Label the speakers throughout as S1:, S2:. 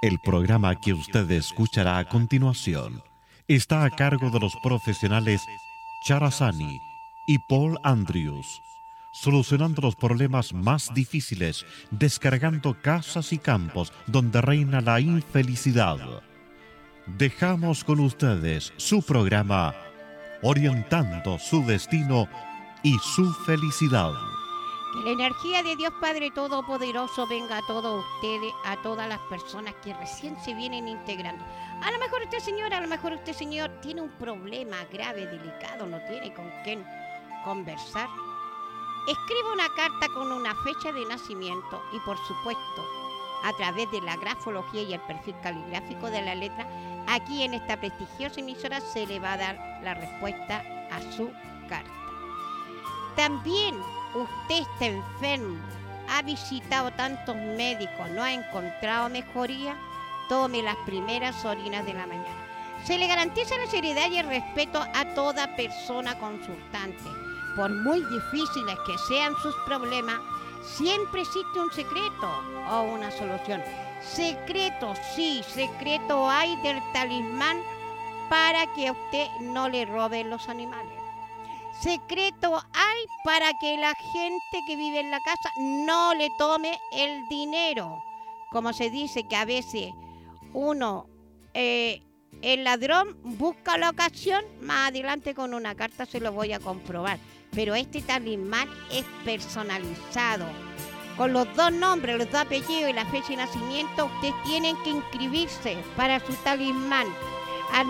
S1: El programa que usted escuchará a continuación está a cargo de los profesionales Charazani y Paul Andrews, solucionando los problemas más difíciles, descargando casas y campos donde reina la infelicidad. Dejamos con ustedes su programa Orientando su destino y su felicidad.
S2: Que la energía de Dios Padre Todopoderoso venga a todos ustedes, a todas las personas que recién se vienen integrando. A lo mejor usted, señora, a lo mejor usted, señor, tiene un problema grave, delicado, no tiene con quién conversar. Escriba una carta con una fecha de nacimiento y, por supuesto, a través de la grafología y el perfil caligráfico de la letra, aquí en esta prestigiosa emisora se le va a dar la respuesta a su carta. También usted está enfermo, ha visitado tantos médicos, no ha encontrado mejoría, tome las primeras orinas de la mañana. Se le garantiza la seriedad y el respeto a toda persona consultante. Por muy difíciles que sean sus problemas, siempre existe un secreto o una solución. Secreto, sí, secreto hay del talismán para que a usted no le roben los animales. Secreto hay para que la gente que vive en la casa no le tome el dinero. Como se dice que a veces uno, el ladrón busca la ocasión, más adelante con una carta se lo voy a comprobar. Pero este talismán es personalizado. Con los dos nombres, los dos apellidos y la fecha de nacimiento, ustedes tienen que inscribirse para su talismán al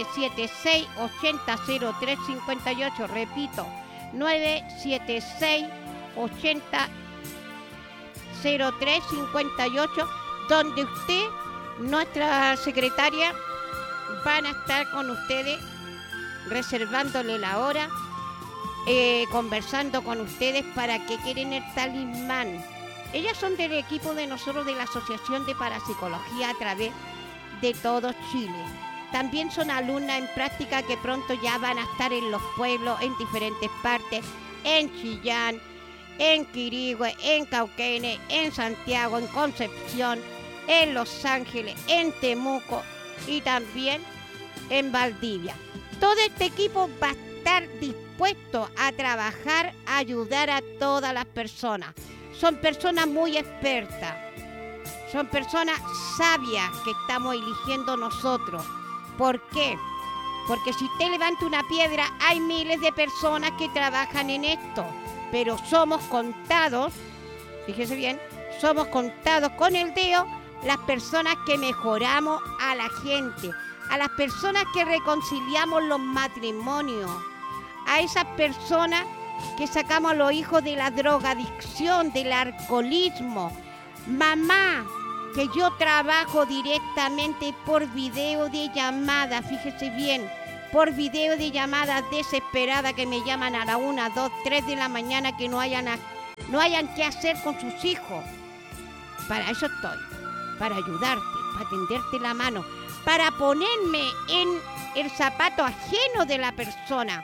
S2: 976-800358. Repito, 976-800358, donde usted, nuestra secretaria, van a estar con ustedes reservándole la hora, conversando con ustedes para que quieren el talismán. Ellas son del equipo de nosotros de la Asociación de Parapsicología a través de todo Chile. También son alumnas en práctica que pronto ya van a estar en los pueblos, en diferentes partes, en Chillán, en Quirihue, en Cauquenes, en Santiago, en Concepción, en Los Ángeles, en Temuco y también en Valdivia. Todo este equipo va a estar dispuesto a trabajar, a ayudar a todas las personas. Son personas muy expertas, son personas sabias que estamos eligiendo nosotros. ¿Por qué? Porque si usted levanta una piedra, hay miles de personas que trabajan en esto, pero somos contados, fíjese bien, somos contados con el dedo las personas que mejoramos a la gente, a las personas que reconciliamos los matrimonios, a esas personas que sacamos a los hijos de la drogadicción, del alcoholismo. Mamá, que yo trabajo directamente por video de llamada, fíjese bien, por video de llamada desesperada que me llaman a la 1, 2, 3 de la mañana que no hayan qué hacer con sus hijos. Para eso estoy, para ayudarte, para tenderte la mano, para ponerme en el zapato ajeno de la persona.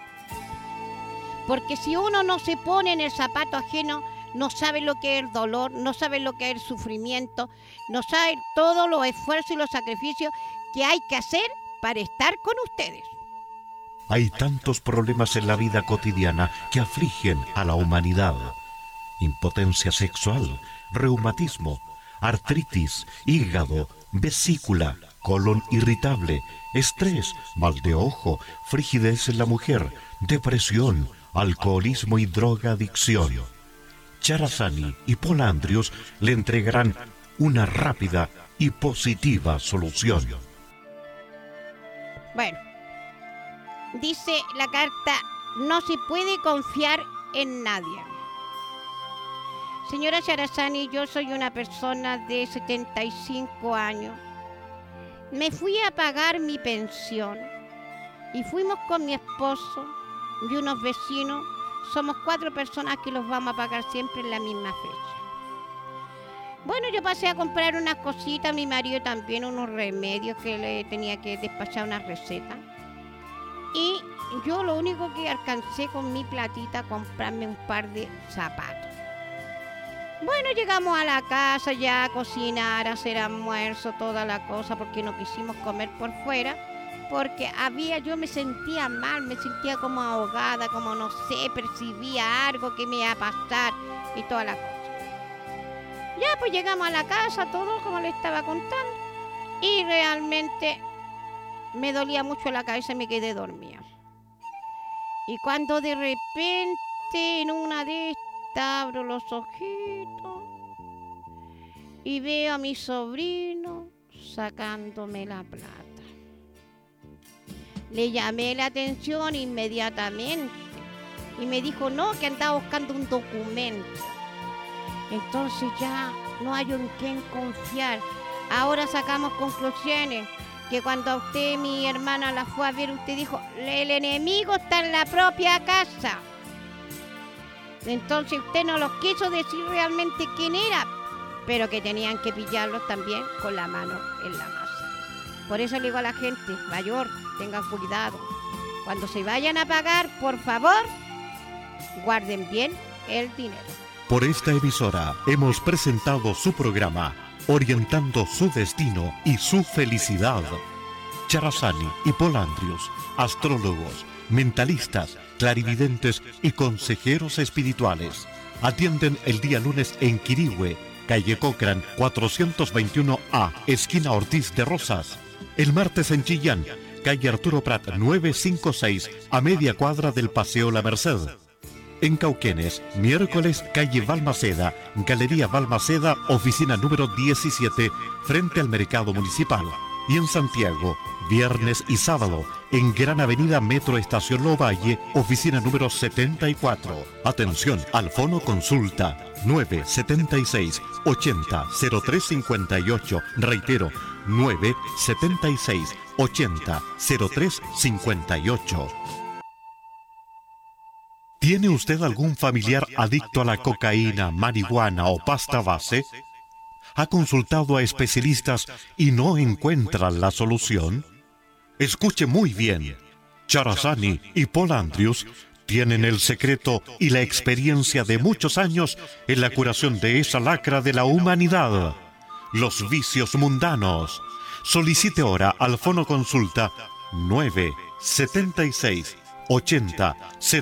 S2: Porque si uno no se pone en el zapato ajeno, no sabe lo que es el dolor, no sabe lo que es el sufrimiento, no sabe todos los esfuerzos y los sacrificios que hay que hacer para estar con ustedes.
S1: Hay tantos problemas en la vida cotidiana que afligen a la humanidad. Impotencia sexual, reumatismo, artritis, hígado, vesícula, colon irritable, estrés, mal de ojo, frigidez en la mujer, depresión, alcoholismo y drogadicción. Charazani y Paul Andrews le entregarán una rápida y positiva solución.
S2: Bueno, dice la carta, no se puede confiar en nadie. Señora Charazani, yo soy una persona de 75 años. Me fui a pagar mi pensión y fuimos con mi esposo y unos vecinos. Somos 4 personas que los vamos a pagar siempre en la misma fecha. Bueno, yo pasé a comprar unas cositas, mi marido también unos remedios que le tenía que despachar unas recetas. Y yo lo único que alcancé con mi platita comprarme un par de zapatos. Bueno, llegamos a la casa ya a cocinar, a hacer almuerzo, toda la cosa, porque no quisimos comer por fuera, porque yo me sentía mal, me sentía como ahogada, como no sé, percibía algo que me iba a pasar y toda la cosa. Ya pues llegamos a la casa, todo como le estaba contando, y realmente me dolía mucho la cabeza y me quedé dormida. Y cuando de repente en una de estas abro los ojitos y veo a mi sobrino sacándome la plata. Le llamé la atención inmediatamente y me dijo no, que andaba buscando un documento. Entonces ya no hay en quién confiar. Ahora sacamos conclusiones. Que cuando a usted, mi hermana, la fue a ver, usted dijo, el enemigo está en la propia casa. Entonces usted no los quiso decir realmente quién era, pero que tenían que pillarlos también con la mano en la masa. Por eso le digo a la gente mayor, tengan cuidado. Cuando se vayan a pagar, por favor, guarden bien el dinero.
S1: Por esta emisora hemos presentado su programa Orientando su destino y su felicidad. Charazani y Polandrius, astrólogos, mentalistas, clarividentes y consejeros espirituales. Atienden el día lunes en Quirihue, calle Cochrane 421A, esquina Ortiz de Rosas. El martes en Chillán, calle Arturo Prat 956, a media cuadra del Paseo La Merced. En Cauquenes, miércoles, calle Balmaceda, Galería Balmaceda, oficina número 17, frente al Mercado Municipal. Y en Santiago, viernes y sábado, en Gran Avenida Metro Estación Lovalle, oficina número 74. Atención, al fono consulta 976 80 0358. Reitero, 976 80 0358. ¿Tiene usted algún familiar adicto a la cocaína, marihuana o pasta base? ¿Ha consultado a especialistas y no encuentra la solución? Escuche muy bien. Charazani y Polandrius tienen el secreto y la experiencia de muchos años en la curación de esa lacra de la humanidad, los vicios mundanos. Solicite ahora al fono consulta 976 80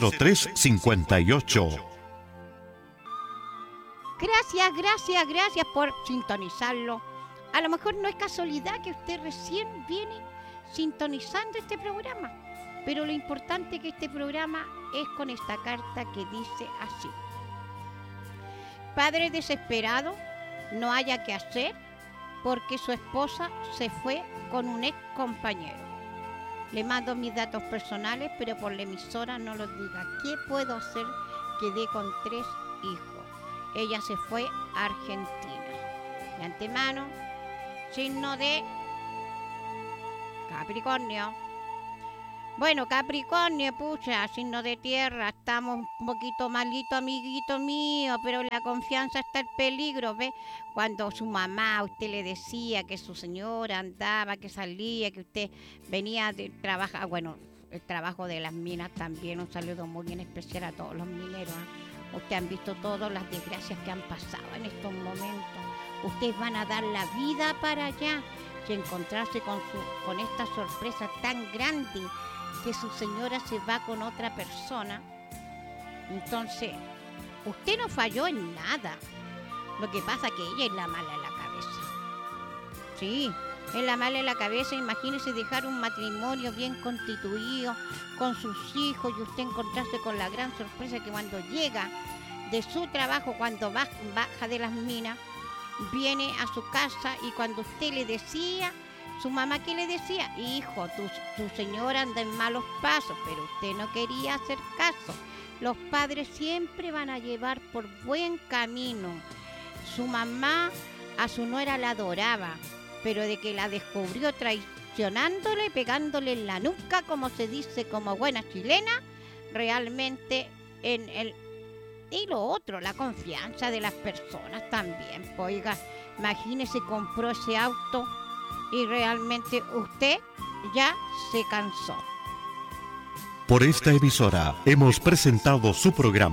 S1: 0358.
S2: Gracias por sintonizarlo. A lo mejor no es casualidad que usted recién viene sintonizando este programa, pero lo importante es que este programa es con esta carta que dice así: padre desesperado, no haya que hacer porque su esposa se fue con un ex compañero. Le mando mis datos personales, pero por la emisora no los diga. ¿Qué puedo hacer? Quedé con 3 hijos. Ella se fue a Argentina. De antemano, signo de Capricornio. Bueno, Capricornio, pucha, signo de tierra. Estamos un poquito malitos, amiguito mío, pero la confianza está el peligro, ¿ve? Cuando su mamá a usted le decía que su señora andaba, que salía, que usted venía de trabajar, bueno, el trabajo de las minas también, un saludo muy bien especial a todos los mineros, ¿eh? Ustedes han visto todas las desgracias que han pasado en estos momentos. Ustedes van a dar la vida para allá y encontrarse con esta sorpresa tan grande que su señora se va con otra persona. Entonces, usted no falló en nada. Lo que pasa es que ella es la mala en la cabeza. Sí, es la mala en la cabeza. Imagínese dejar un matrimonio bien constituido con sus hijos y usted encontrarse con la gran sorpresa que cuando llega de su trabajo, cuando baja de las minas, viene a su casa y cuando usted le decía, su mamá, ¿qué le decía? Hijo, tu señora anda en malos pasos, pero usted no quería hacer caso. Los padres siempre van a llevar por buen camino. Su mamá a su nuera la adoraba, pero de que la descubrió traicionándole, pegándole en la nuca, como se dice como buena chilena, realmente y lo otro, la confianza de las personas también. Oiga, imagínese, compró ese auto y realmente usted ya se cansó.
S1: Por esta emisora hemos presentado su programa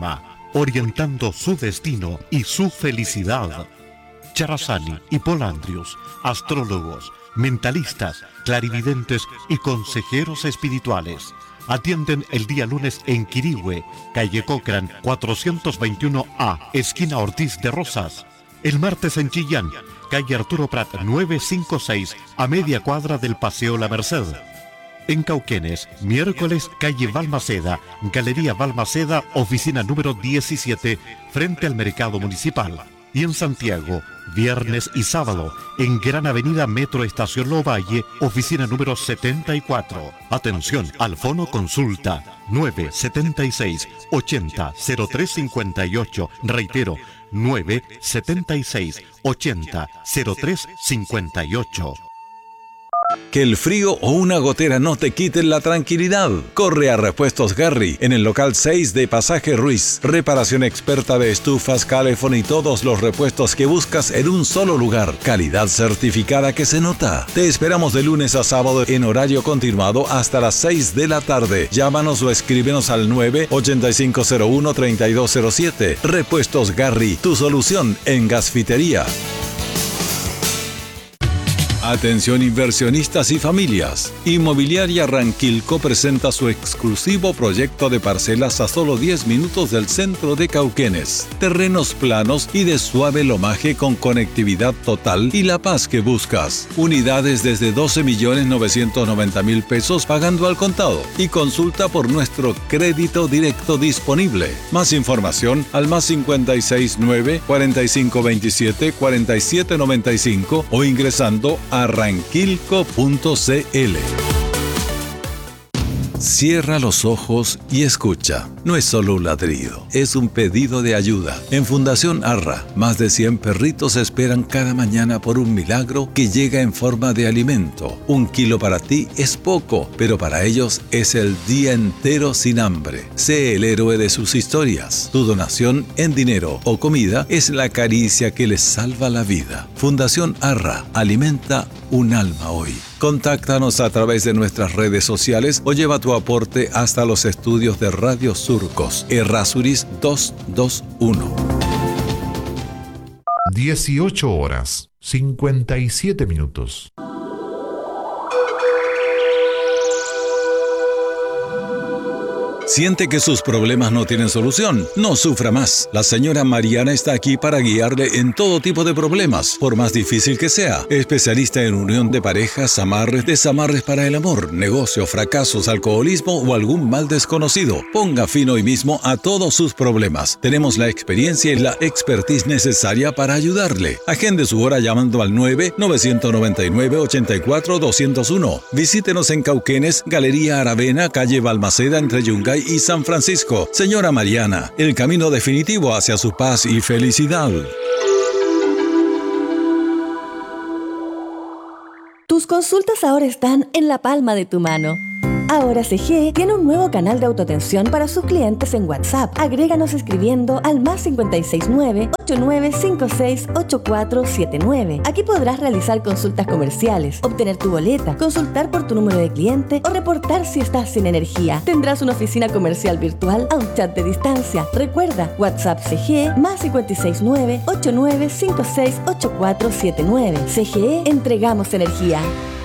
S1: orientando su destino y su felicidad. Charazani y Polandrius, astrólogos, mentalistas, clarividentes y consejeros espirituales. Atienden el día lunes en Quirihue, calle Cochrane 421A, esquina Ortiz de Rosas. El martes en Chillán, calle Arturo Prat 956, a media cuadra del Paseo La Merced. En Cauquenes, miércoles, calle Balmaceda, Galería Balmaceda, oficina número 17, frente al Mercado Municipal. Y en Santiago, viernes y sábado, en Gran Avenida Metro Estación Lovalle, oficina número 74. Atención, al fono consulta 976-80-0358. Reitero, 976-80-0358.
S3: Que el frío o una gotera no te quiten la tranquilidad. Corre a Repuestos Garry en el local 6 de Pasaje Ruiz. Reparación experta de estufas, calefón y todos los repuestos que buscas en un solo lugar. Calidad certificada que se nota. Te esperamos de lunes a sábado en horario continuado hasta las 6 de la tarde. Llámanos o escríbenos al 98501-3207. Repuestos Garry, tu solución en gasfitería. Atención inversionistas y familias. Inmobiliaria Ranquilco presenta su exclusivo proyecto de parcelas a solo 10 minutos del centro de Cauquenes. Terrenos planos y de suave lomaje con conectividad total y la paz que buscas. Unidades desde 12.990.000 pesos pagando al contado. Y consulta por nuestro crédito directo disponible. Más información al +569 4527-4795 o ingresando a ranquilco.cl. Cierra los ojos y escucha. No es solo un ladrido, es un pedido de ayuda. En Fundación Arra, más de 100 perritos esperan cada mañana por un milagro que llega en forma de alimento. 1 kilo para ti es poco, pero para ellos es el día entero sin hambre. Sé el héroe de sus historias. Tu donación en dinero o comida es la caricia que les salva la vida. Fundación Arra alimenta un alma hoy. Contáctanos a través de nuestras redes sociales o lleva tu aporte hasta los estudios de Radio Surcos, Errázuriz 221.
S4: 18:57.
S3: ¿Siente que sus problemas no tienen solución? No sufra más. La señora Mariana está aquí para guiarle en todo tipo de problemas, por más difícil que sea. Especialista en unión de parejas, amarres, desamarres para el amor, negocio, fracasos, alcoholismo o algún mal desconocido. Ponga fin hoy mismo a todos sus problemas. Tenemos la experiencia y la expertise necesaria para ayudarle. Agende su hora llamando al 9-999-84-201. Visítenos en Cauquenes, Galería Aravena, calle Balmaceda, entre Yungay y San Francisco. Señora Mariana, el camino definitivo hacia su paz y felicidad.
S5: Tus consultas ahora están en la palma de tu mano. Ahora CGE tiene un nuevo canal de autoatención para sus clientes en WhatsApp. Agréganos escribiendo al +569-8956-8479. Aquí podrás realizar consultas comerciales, obtener tu boleta, consultar por tu número de cliente o reportar si estás sin energía. Tendrás una oficina comercial virtual a un chat de distancia. Recuerda, WhatsApp CGE +569-8956-8479. CGE, entregamos energía.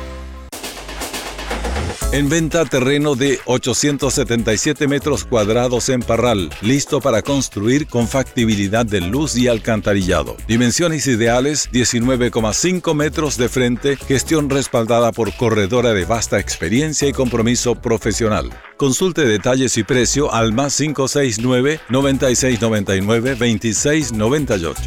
S3: En venta terreno de 877 metros cuadrados en Parral, listo para construir con factibilidad de luz y alcantarillado. Dimensiones ideales, 19,5 metros de frente, gestión respaldada por corredora de vasta experiencia y compromiso profesional. Consulte detalles y precio al +569-9699-2698.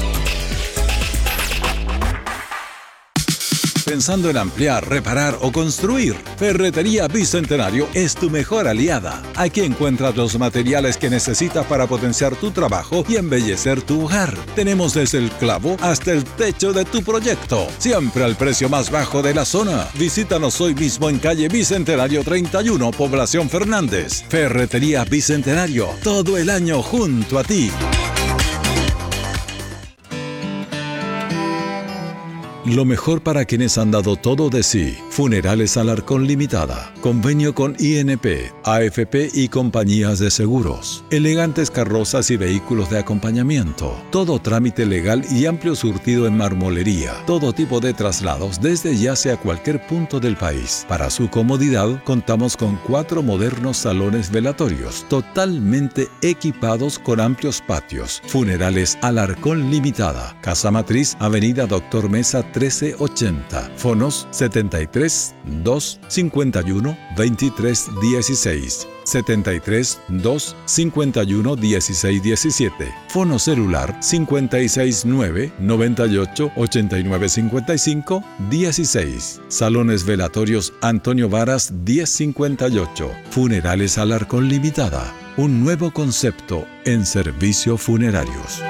S3: Pensando en ampliar, reparar o construir, Ferretería Bicentenario es tu mejor aliada. Aquí encuentras los materiales que necesitas para potenciar tu trabajo y embellecer tu hogar. Tenemos desde el clavo hasta el techo de tu proyecto, siempre al precio más bajo de la zona. Visítanos hoy mismo en calle Bicentenario 31, Población Fernández. Ferretería Bicentenario, todo el año junto a ti. Lo mejor para quienes han dado todo de sí. Funerales Alarcón Limitada. Convenio con INP, AFP y compañías de seguros. Elegantes carrozas y vehículos de acompañamiento. Todo trámite legal y amplio surtido en marmolería. Todo tipo de traslados desde y hacia cualquier punto del país. Para su comodidad, contamos con 4 modernos salones velatorios, totalmente equipados con amplios patios. Funerales Alarcón Limitada. Casa Matriz, Avenida Doctor Mesa 1380. Fonos 73 2 51 23 16. 73 2 51 16 17. Fono celular 56 9 98 89 55 16. Salones velatorios Antonio Varas 1058. Funerales Alarcón Limitada. Un nuevo concepto en servicios funerarios.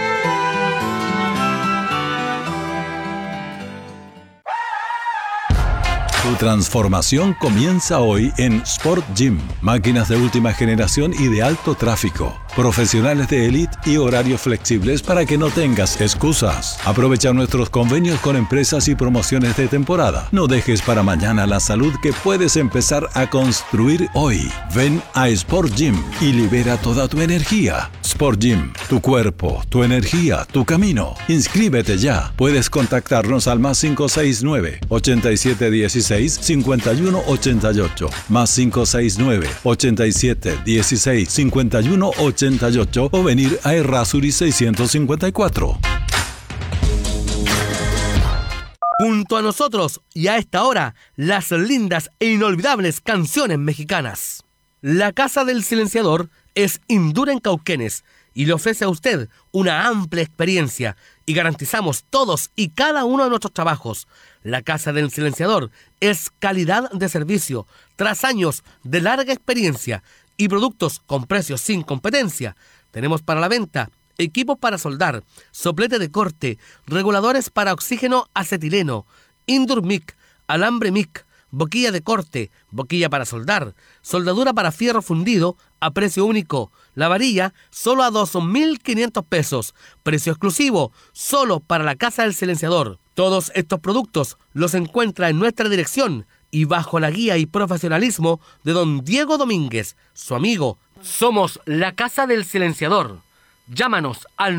S3: Tu transformación comienza hoy en Sport Gym. Máquinas de última generación y de alto tráfico. Profesionales de élite y horarios flexibles para que no tengas excusas. Aprovecha nuestros convenios con empresas y promociones de temporada. No dejes para mañana la salud que puedes empezar a construir hoy. Ven a Sport Gym y libera toda tu energía. Sport Gym, tu cuerpo, tu energía, tu camino. Inscríbete ya. Puedes contactarnos al +569 8716 5188, +569 8716 5188 o venir a Errázuri 654.
S6: Junto a nosotros y a esta hora, las lindas e inolvidables canciones mexicanas. La Casa del Silenciador es Indura en Cauquenes y le ofrece a usted una amplia experiencia y garantizamos todos y cada uno de nuestros trabajos. La Casa del Silenciador es calidad de servicio tras años de larga experiencia y productos con precios sin competencia. Tenemos para la venta equipos para soldar, soplete de corte, reguladores para oxígeno acetileno, Indurmic, alambre MIC, boquilla de corte, boquilla para soldar, soldadura para fierro fundido a precio único. La varilla solo a 2.500 pesos. Precio exclusivo solo para la Casa del Silenciador. Todos estos productos los encuentra en nuestra dirección y bajo la guía y profesionalismo de don Diego Domínguez, su amigo. Somos la Casa del Silenciador. Llámanos al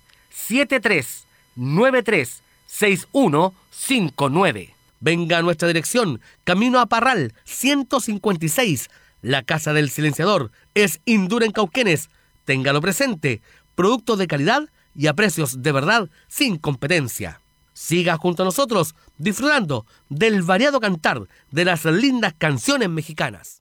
S6: 973-936159. Venga a nuestra dirección, Camino a Parral 156. La Casa del Silenciador es Indura en Cauquenes. Téngalo presente. Productos de calidad y a precios de verdad sin competencia. Siga junto a nosotros disfrutando del variado cantar de las lindas canciones mexicanas.